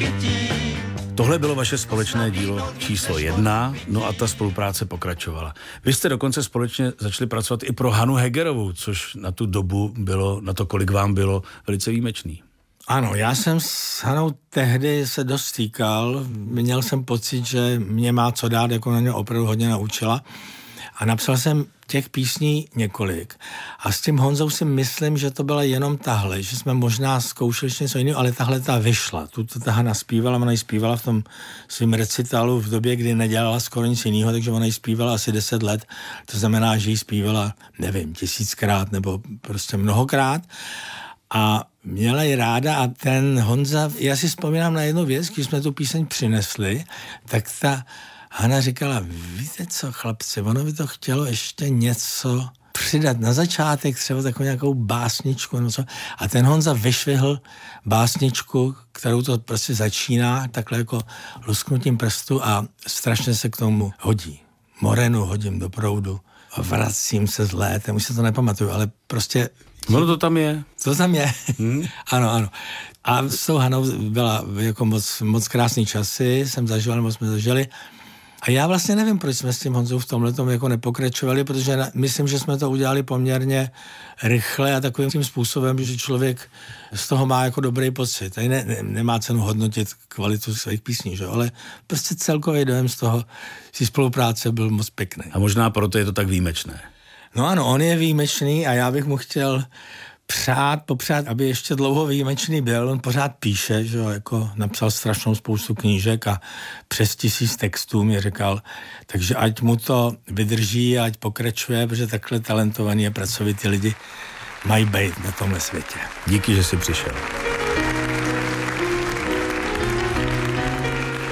Tohle bylo vaše společné dílo číslo 1, no a ta spolupráce pokračovala. Vy jste dokonce společně začali pracovat i pro Hanu Hegerovou, což na tu dobu bylo, na to, kolik vám bylo, velice výjimečný. Ano, já jsem s Hanou tehdy se dost stýkal, měl jsem pocit, že mě má co dát, jako na mě opravdu hodně naučila. A napsal jsem těch písní několik. A s tím Honzou si myslím, že to byla jenom tahle, že jsme možná zkoušeli něco jiného, ale tahle ta vyšla. Tu ta Hana zpívala, ona ji zpívala v tom svým recitálu v době, kdy nedělala skoro nic jiného, takže ona ji zpívala asi 10 let. To znamená, že ji zpívala, nevím, 1000krát nebo prostě mnohokrát. A měla ji ráda a ten Honza, já si vzpomínám na jednu věc, když jsme tu píseň přinesli, tak ta Hana říkala, víte co, chlapci, ono by to chtělo ještě něco přidat na začátek, třeba takovou nějakou básničku nebo co. A ten Honza vyšvihl básničku, kterou to prostě začíná, takhle jako lusknutím prstu a strašně se k tomu hodí. Morenu hodím do proudu, vracím se z létem, už se to nepamatuju, ale prostě... No to tam je. To tam je, ano. A s tou Hanou byla jako moc krásný časy, jsem zažil, nebo jsme zažili. A já vlastně nevím, proč jsme s tím Honzou v tomhletom jako nepokračovali, protože myslím, že jsme to udělali poměrně rychle a takovým tím způsobem, že člověk z toho má jako dobrý pocit. Tady nemá cenu hodnotit kvalitu svých písní, že? Ale prostě celkový dojem z toho, si spolupráce byl moc pěkný. A možná proto je to tak výjimečné. No ano, on je výjimečný a já bych mu chtěl popřát, aby ještě dlouho výjimečný byl. On pořád píše, že jo, jako napsal strašnou spoustu knížek a přes 1000 textů mi říkal, takže ať mu to vydrží a ať pokračuje, protože takhle talentovaní a pracovití lidi mají být na tomhle světě. Díky, že jsi přišel.